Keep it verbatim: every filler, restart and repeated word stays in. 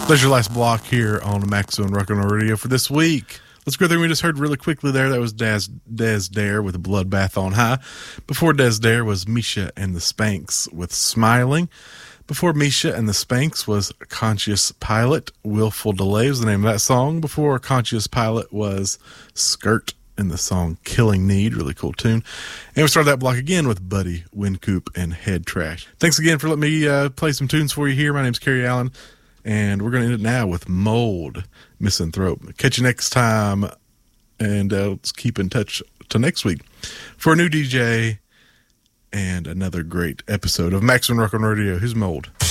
That's your last block here on Maxo and Rock and Roll Radio for this week. Let's go through. We just heard really quickly there. That was Des, Des Dare with a Bloodbath on High. Before Des Dare was Misha and the Spanks with Smiling. Before Misha and the Spanks was Conscious Pilot. Willful Delay was the name of that song. Before Conscious Pilot was Skirt in the song Killing Need. Really cool tune. And we started that block again with Buddy Wincoop and Head Trash. Thanks again for letting me uh, play some tunes for you here. My name's Kerry Allen. And we're going to end it now with Mold, Misanthrope. Catch you next time, and uh, let's keep in touch till next week for a new D J and another great episode of Maximum Rock on Radio. Who's Mold?